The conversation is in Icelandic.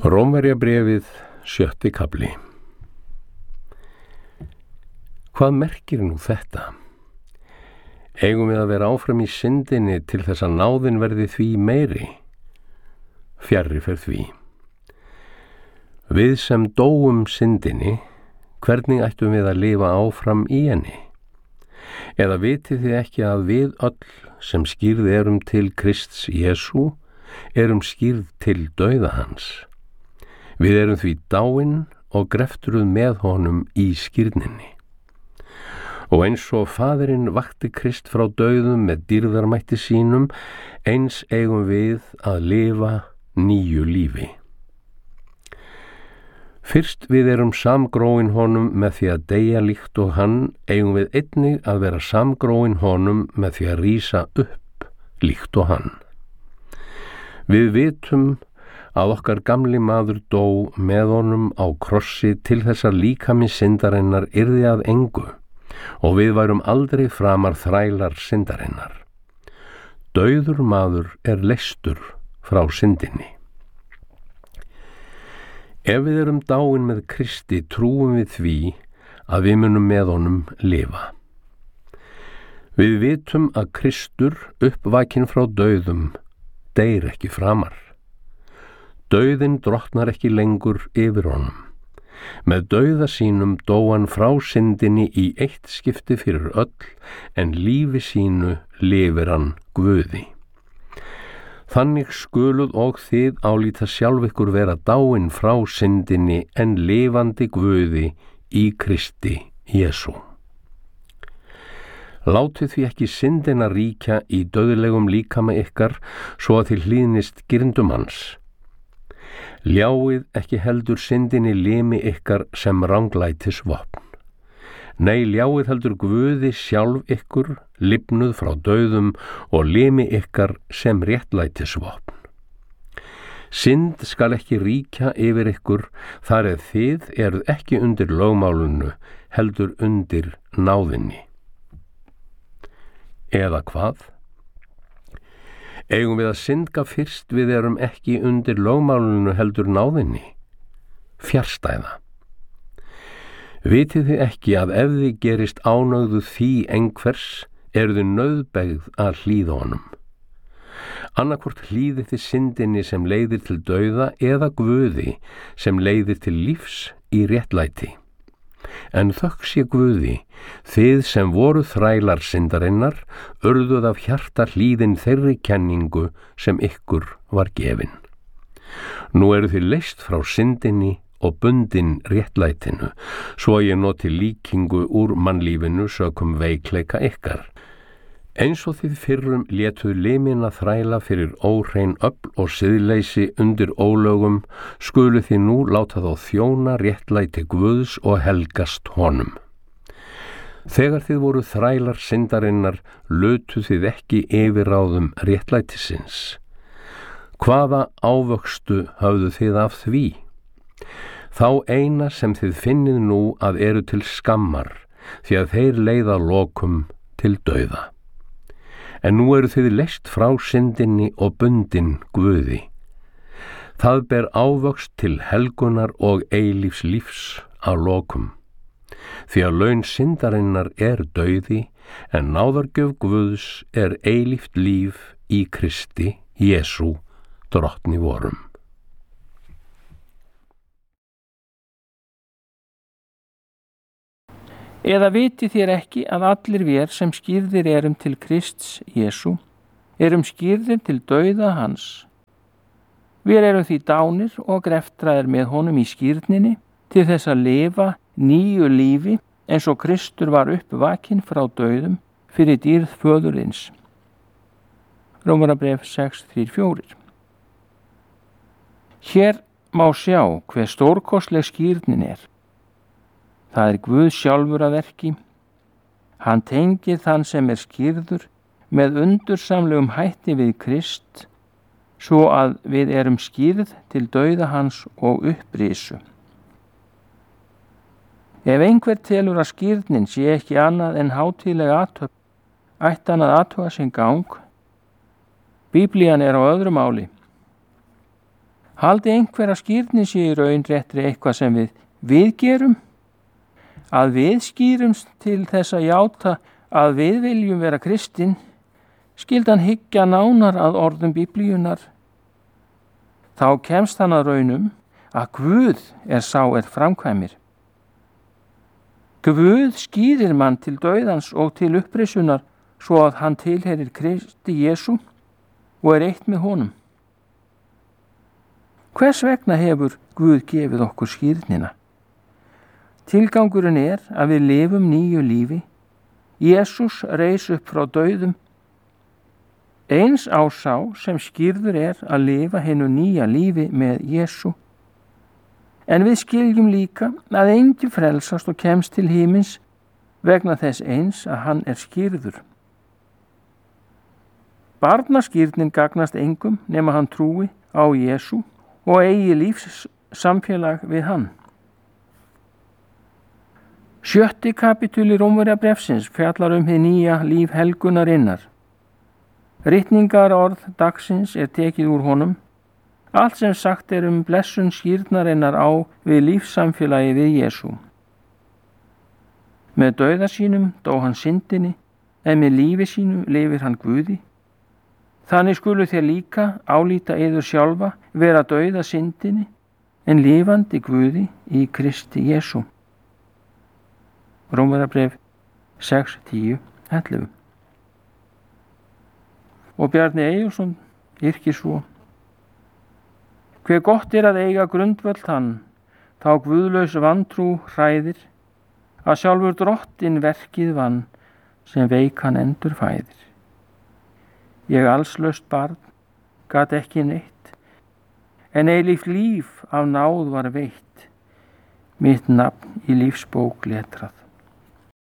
Rómverjabréfið 7. kafli. Hvað merkir nú þetta? Eigum við að vera áfram í syndinni til þess að náðin verði því meiri? Fjarri fer því. Við sem dóum syndinni, hvernig ættum við að lifa áfram í henni? Eða vitið þið ekki að við öll sem skírð erum til Krists Jesú, erum skírð til dauða hans? Við erum því dáin og greftruð með honum í skírninni. Og eins og Faðirinn vakti Krist frá dauðum með dýrðarmætti sínum, eins eigum við að lifa nýju lífi. Fyrst við erum samgróin honum með því að deyja líkt og hann, eigum við einnig að vera samgróin honum með því að rísa upp líkt og hann. Við vitum að okkar gamli maður dó með honum á krossi til þess að líkami syndarinnar yrði að engu og við værum aldrei framar þrælar syndarinnar. Dauður maður er leystur frá syndinni. Ef við erum dáin með Kristi trúum við því að við munum með honum lifa. Við vitum að Kristur uppvakinn frá dauðum deyr ekki framar. Dauðinn drottnar ekki lengur yfir honum. Með dauða sínum dó hann frá syndinni í eitt skipti fyrir öll, en lífi sínu lifir hann Guði. Þannig skuluð og þið álíta sjálf ykkur vera dáin frá syndinni en lifandi Guði í Kristi Jesú. Látið því ekki syndina ríkja í dauðlegum líkama ykkar svo að þið hlýðnist girndum hans. Ljáið ekki heldur syndinni limi ykkar sem ranglætis vopn. Nei, ljáið heldur Guði sjálf ykkur, lifnuð frá dauðum og limi ykkar sem réttlætis vopn. Synd skal ekki ríkja yfir ykkur, þar þið eruð ekki undir lögmálinu, heldur undir náðinni. Eða hvað? Eigum við að syndga fyrst við erum ekki undir lögmálinu heldur náðinni? Fjarstæða. Vitið þið ekki að ef þið gerist ánögðu því einhvers, eru þið nauðbeygð að hlýða honum. Annarkvort hlýðið þið syndinni sem leiðir til dauða eða Guði sem leiðir til lífs í réttlæti. En þökk sé Guði, þið sem voru þrælar syndarinnar, urðuð af hjarta hlýðin þeirri kenningu sem ykkur var gefin. Nú eru þið leyst frá syndinni og bundin réttlætinu, svo ég noti líkingu úr mannlífinu sökum veikleika ykkar. Eins og þið fyrrum létuð limina þræla fyrir óhrein öfl og siðleysi undir ólögum, skuluð þið nú láta þá þjóna réttlæti Guðs og helgast honum. Þegar þið voru þrælar syndarinnar, lutuð þið ekki yfirráðum réttlætisins. Hvaða ávöxtu höfðu þið af því? Þá eina sem þið finnið nú að eru til skammar, því að þeir leiða lokum til dauða. En nú eru þið leyst frá syndinni og bundin Guði. Það ber ávöxt til helgunar og eilífs lífs að lokum. Því að laun syndarinnar er dauði, en náðargjöf Guðs er eilíft líf í Kristi Jesú, drottni vorum. Eða vitið þér ekki að allir vér sem skírðir erum til Krists Jesú, erum skírðir til dauða hans. Vér erum því dánir og greftraðir með honum í skírninni til þess að lifa nýju lífi eins og Kristur var uppvakinn frá dauðum fyrir dýrð föðurins. Rómverjabréf 6:3-4. Hér má sjá hve stórkostleg skírnin er. Það er Guð sjálfur að verki. Hann tengir þann sem er skírður með undursamlegum hætti við Krist, svo að við erum skírð til dauða hans og upprisu. Ef einhver telur að skírnin sé ekki annað en hátíðleg athöfn, ætti hann að athuga sinn gang. Biblían er á öðru máli. Haldi einhver að skírnin sé í raun réttri eitthvað sem við gerum, að við skýrumst til þess að játa að við viljum vera kristin, skyldan hyggja nánar að orðum Biblíunar. Þá kemst hann að raunum að Guð sá framkvæmir. Guð skýrir mann til dauðans og til upprisunar svo að hann tilheyrir Kristi Jesú og eitt með honum. Hvers vegna hefur Guð gefið okkur skírnina? Tilgangurinn að við lifum nýju lífi. Jesús reis upp frá dauðum. Eins á sá sem skírður að lifa hinu nýja lífi með Jesú. En við skiljum líka að enginn frelsast og kemst til himins vegna þess eins að hann skírður. Barnaskírnin gagnast engum nema hann trúi á Jesú og eigi lífs samfélag við hann. 7. kapítuli Rómverjabréfsins fjallar hið nýja líf helgunarinnar. Ritningarorð dagsins tekið úr honum. Allt sem sagt blessun skírnarinnar á við lífssamfélagi við Jesú. Með dauða sínum dó hann syndinni, en með lífi sínu lifir hann Guði. Þannig skulu þér líka álíta yður sjálfa vera dauða syndinni, en lifandi Guði í Kristi Jesú. Rómverjabréf 6, 10, 11. Og Bjarni Eyjólfsson yrkir svo: Hve gott að eiga grundvöll þann, þá guðlaus vantrú hræðir, að sjálfur drottin verkið vann, sem veikan endur fæðir. Ég allslaust barn, gat ekki neitt, en eilíft líf af náð var veitt, mitt nafn í lífsbók letrað.